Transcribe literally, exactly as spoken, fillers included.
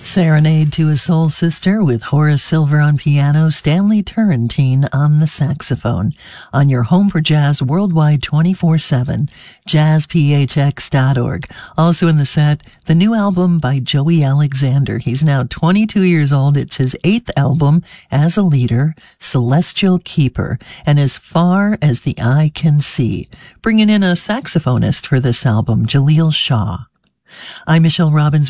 Serenade to a Soul Sister with Horace Silver on piano, Stanley Turrentine on the saxophone. On your home for jazz worldwide twenty-four seven, jazz p h x dot org. Also in the set, the new album by Joey Alexander. He's now twenty-two years old. It's his eighth album as a leader, Celestial Keeper, and As Far as the Eye Can See. Bringing in a saxophonist for this album, Jaleel Shaw. I'm Michelle Robbins.